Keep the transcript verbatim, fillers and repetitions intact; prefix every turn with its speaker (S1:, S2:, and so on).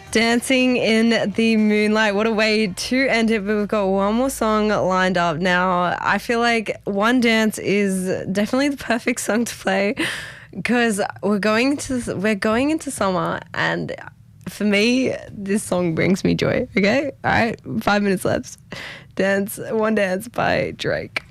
S1: Dancing in the Moonlight. What a way to end it, but we've got one more song lined up now. I feel like One Dance is definitely the perfect song to play because we're going to we're going into summer, and for me, this song brings me joy. Okay, all right, five minutes left. Dance, One Dance by Drake.